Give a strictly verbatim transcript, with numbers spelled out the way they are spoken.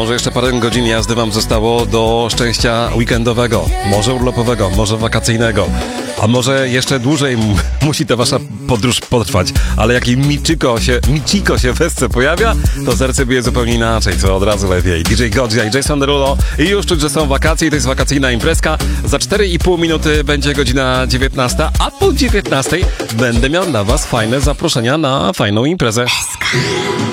Może jeszcze parę godzin jazdy wam zostało do szczęścia weekendowego, może urlopowego, może wakacyjnego, a może jeszcze dłużej m- musi ta wasza podróż potrwać. Ale jak Michiko się, Michiko się w Esce pojawia, to serce bije zupełnie inaczej, co od razu lepiej. D J Godzia i Jason Derulo i już czuć, że są wakacje i to jest wakacyjna imprezka. Za cztery i pół minuty będzie godzina dziewiętnasta, a po dziewiętnastej będę miał dla was fajne zaproszenia na fajną imprezę.